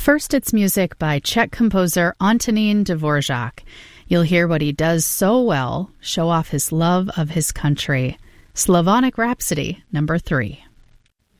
First, it's music by Czech composer Antonín Dvořák. You'll hear what he does so well, show off his love of his country. Slavonic Rhapsody, number 3.